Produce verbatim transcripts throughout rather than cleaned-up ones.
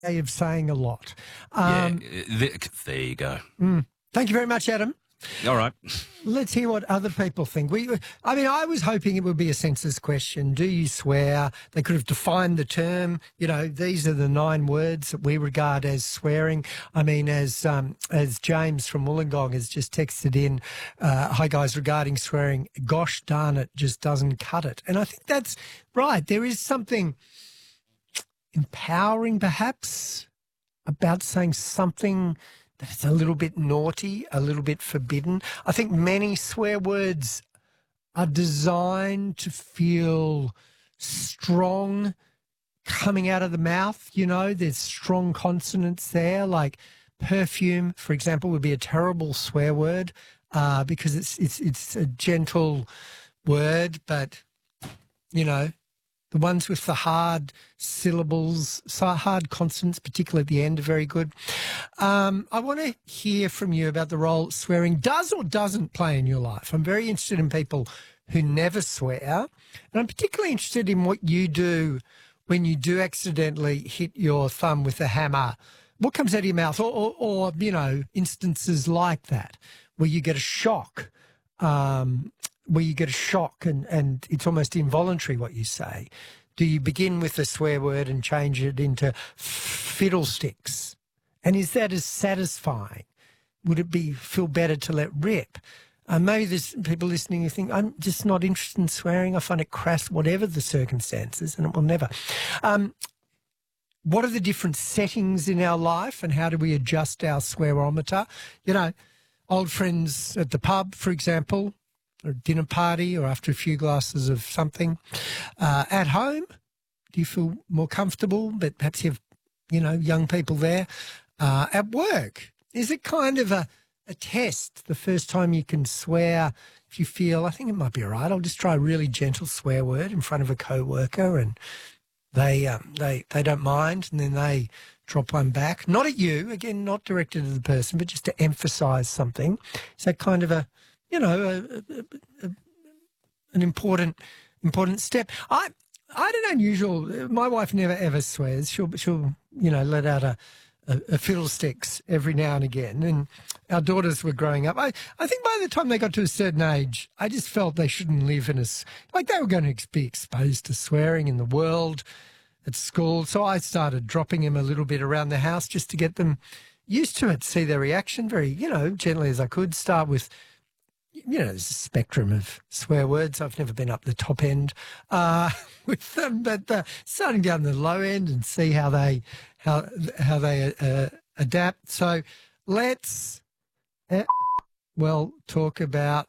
way of saying a lot. Um, yeah, th- there you go. Mm, thank you very much, Adam. All right. Let's hear what other people think. We, I mean, I was hoping it would be a census question. Do you swear? They could have defined the term. You know, these are the nine words that we regard as swearing. I mean, as um, as James from Wollongong has just texted in, uh, hi guys, regarding swearing, gosh darn it, just doesn't cut it. And I think that's right. There is something empowering, perhaps, about saying something that's a little bit naughty, a little bit forbidden. I think many swear words are designed to feel strong coming out of the mouth. You know, there's strong consonants there, like perfume, for example, would be a terrible swear word uh, because it's it's it's a gentle word, but, you know, the ones with the hard syllables, so hard consonants, particularly at the end, are very good. Um, I want to hear from you about the role swearing does or doesn't play in your life. I'm very interested in people who never swear, and I'm particularly interested in what you do when you do accidentally hit your thumb with a hammer. What comes out of your mouth, or, or, or you know, instances like that where you get a shock. Um, where you get a shock and, and it's almost involuntary what you say. Do you begin with a swear word and change it into fiddlesticks? And is that as satisfying? Would it be feel better to let rip? Uh, maybe there's people listening who think, I'm just not interested in swearing. I find it crass, whatever the circumstances, and it will never. Um, what are the different settings in our life and how do we adjust our swearometer? You know, old friends at the pub, for example, or a dinner party or after a few glasses of something. Uh, at home, do you feel more comfortable, but perhaps you have, you know, young people there? Uh, at work, is it kind of a, a test the first time you can swear if you feel, I think it might be all right, I'll just try a really gentle swear word in front of a co-worker and they, um, they, they don't mind and then they drop one back. Not at you, again, not directed at the person, but just to emphasise something. Is that kind of a, you know, a, a, a, an important important step. I I had an unusual. My wife never ever swears. She'll she'll you know let out a, a, a fiddlesticks every now and again. And our daughters were growing up. I I think by the time they got to a certain age, I just felt they shouldn't live in a like they were going to be exposed to swearing in the world at school. So I started dropping them a little bit around the house just to get them used to it, see their reaction very you know gently as I could. Start with. You know, there's a spectrum of swear words. I've never been up the top end uh, with them, but uh, starting down the low end and see how they how how they uh, adapt. So let's uh, well talk about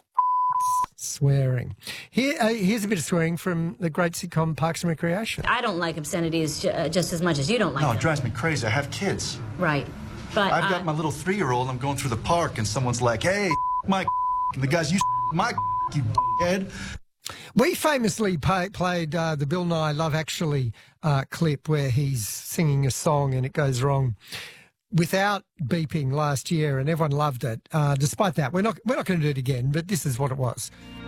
swearing. Here, uh, here's a bit of swearing from the great sitcom Parks and Recreation. I don't like obscenities ju- uh, just as much as you don't like No, them. it drives me crazy. I have kids. Right, but I've uh, got my little three-year-old. I'm going through the park, and someone's like, "Hey, my," and the guy's, "You my, you head." We famously pay, played uh, the Bill Nye Love Actually uh, clip where he's singing a song and it goes wrong without beeping last year, and everyone loved it. Uh, despite that, we're not we're not going to do it again. But this is what it was.